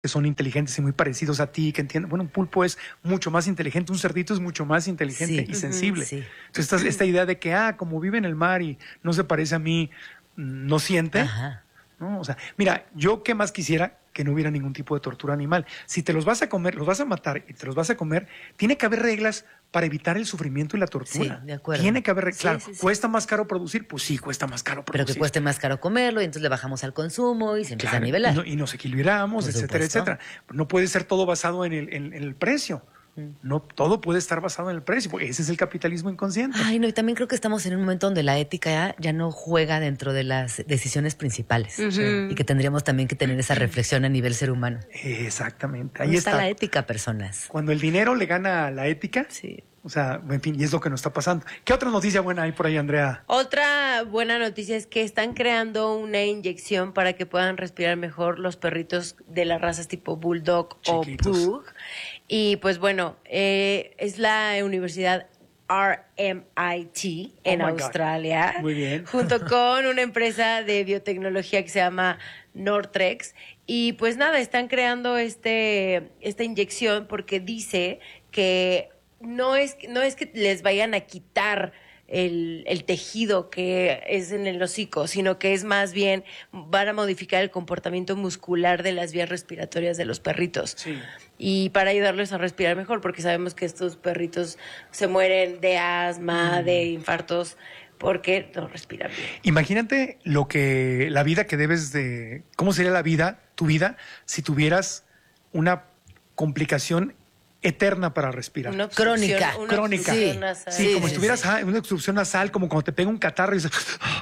que son inteligentes y muy parecidos a ti, que entienden. Bueno, un pulpo es mucho más inteligente, un cerdito es mucho más inteligente y sensible. Sí. Entonces, esta idea de que, como vive en el mar y no se parece a mí, no siente. Ajá. ¿No? O sea, mira, yo qué más quisiera que no hubiera ningún tipo de tortura animal. Si te los vas a comer, los vas a matar y te los vas a comer, tiene que haber reglas para evitar el sufrimiento y la tortura. Sí, de acuerdo. Tiene que haber reglas. Sí, Claro, sí. ¿cuesta más caro producir? Pues sí, cuesta más caro Pero producir. que cueste más caro comerlo y entonces le bajamos al consumo y se empieza a nivelar. Y nos equilibramos, Por etcétera, supuesto. etcétera. No puede ser todo basado en el precio. No todo puede estar basado en el precio, porque ese es el capitalismo inconsciente. Ay, no, y también creo que estamos en un momento donde la ética ya no juega dentro de las decisiones principales. Y que tendríamos también que tener esa reflexión a nivel ser humano. Exactamente. Ahí ¿Dónde está está. la ética, personas? Cuando el dinero le gana a la ética, Sí. o sea, en fin, y es lo que nos está pasando. ¿Qué otra noticia buena hay por ahí, Andrea? Otra buena noticia es que están creando una inyección para que puedan respirar mejor los perritos de las razas tipo Bulldog Chiquitos. o Pug. Y pues bueno, es la Universidad RMIT en Oh my God. Australia. Muy bien. Junto con una empresa de biotecnología que se llama Nortrex. Y pues nada, están creando esta inyección porque dice que no es que les vayan a quitar el tejido que es en el hocico, sino que es más bien van a modificar el comportamiento muscular de las vías respiratorias de los perritos. Sí. Y para ayudarlos a respirar mejor, porque sabemos que estos perritos se mueren de asma, de infartos, porque no respiran bien. Imagínate la vida que debes de... ¿Cómo sería la vida, tu vida, si tuvieras una complicación eterna para respirar? Una obstrucción- Crónica. una Crónica. obstrucción Sí. nasal. Sí, como sí, si tuvieras una obstrucción nasal, como cuando te pega un catarro y dices...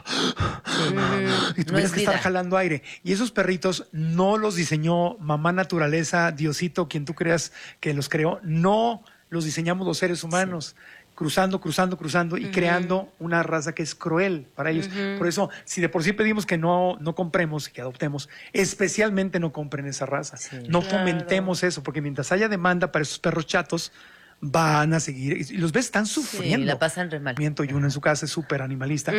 y No tuvieras es que estar vida. jalando aire. Y esos perritos no los diseñó mamá naturaleza, Diosito, quien tú creas que los creó. No los diseñamos los seres humanos. Cruzando y creando una raza que es cruel para ellos. Por eso, si de por sí pedimos que no compremos y que adoptemos, especialmente no compren esa raza. No fomentemos eso, porque mientras haya demanda para esos perros chatos, van a seguir. Y los ves, están sufriendo. Sí, la pasan re mal. Y uno en su casa es súper animalista.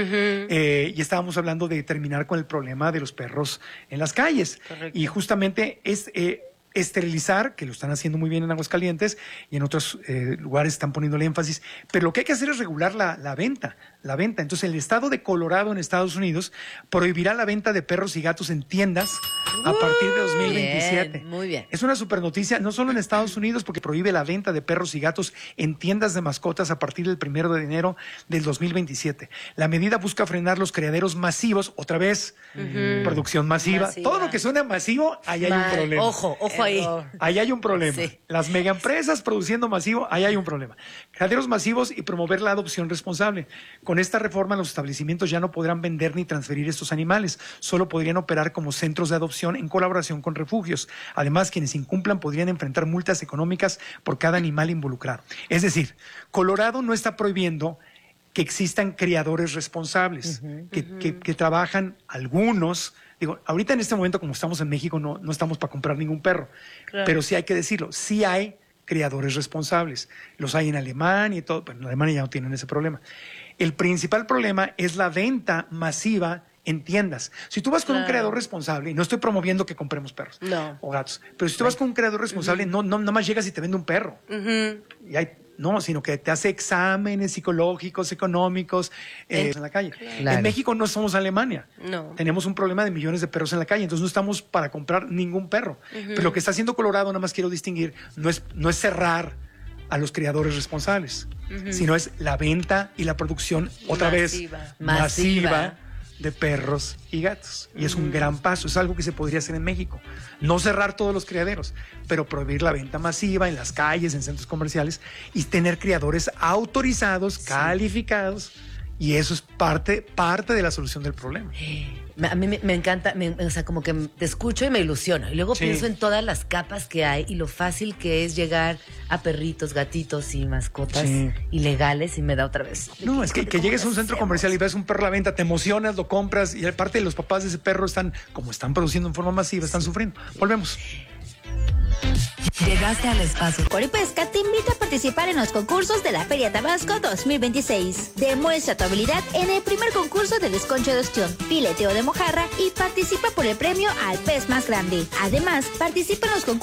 Y estábamos hablando de terminar con el problema de los perros en las calles. Correcto. Y justamente es... esterilizar, que lo están haciendo muy bien en Aguascalientes y en otros lugares están poniéndole énfasis, pero lo que hay que hacer es regular la venta. Entonces el estado de Colorado en Estados Unidos prohibirá la venta de perros y gatos en tiendas a partir de 2027. Bien, muy bien. Es una super noticia, no solo en Estados Unidos, porque prohíbe la venta de perros y gatos en tiendas de mascotas a partir del 1 de enero del 2027. La medida busca frenar los criaderos masivos, otra vez, producción masiva. Masiva. Todo lo que suena masivo, ahí hay un Mal. problema. Ojo ahí. Error. Ahí hay un problema. Sí. Las megaempresas produciendo masivo, ahí hay un problema. Criaderos masivos y promover la adopción responsable. Con esta reforma, los establecimientos ya no podrán vender ni transferir estos animales. Solo podrían operar como centros de adopción en colaboración con refugios. Además, quienes incumplan podrían enfrentar multas económicas por cada animal involucrado. Es decir, Colorado no está prohibiendo que existan criadores responsables, que trabajan algunos. Digo, ahorita en este momento, como estamos en México, no estamos para comprar ningún perro. Claro. Pero sí hay que decirlo, sí hay criadores responsables. Los hay en Alemania y todo. Bueno, en Alemania ya no tienen ese problema. El principal problema es la venta masiva en tiendas. Si tú vas con un Claro. criador responsable, y no estoy promoviendo que compremos perros No. o gatos, pero si tú vas con un criador responsable, no nada más llegas y te vende un perro. Y no, sino que te hace exámenes psicológicos, económicos en la calle. Claro. En México no somos Alemania. No. Tenemos un problema de millones de perros en la calle, entonces no estamos para comprar ningún perro. Pero lo que está haciendo Colorado, nada más quiero distinguir, no es cerrar a los criadores responsables, sino es la venta y la producción otra Masiva. vez Masiva. masiva de perros y gatos. Y es un gran paso, es algo que se podría hacer en México. No cerrar todos los criaderos, pero prohibir la venta masiva en las calles, en centros comerciales y tener criadores autorizados, calificados. Y eso es parte de la solución del problema. A mí me encanta, o sea, como que te escucho y me ilusiono. Y luego Sí. pienso en todas las capas que hay y lo fácil que es llegar a perritos, gatitos y mascotas Sí. ilegales y me da otra vez. No, es que ¿Cómo llegues a un lo centro hacemos? comercial y ves un perro a la venta, te emocionas, lo compras y aparte de los papás de ese perro están, como están produciendo en forma masiva, están sufriendo. Volvemos. Llegaste al espacio. Coripesca te invita a participar en los concursos de la Feria Tabasco 2026. Demuestra tu habilidad en el primer concurso de desconcho de ostión, fileteo de mojarra y participa por el premio al pez más grande. Además, participa en los concursos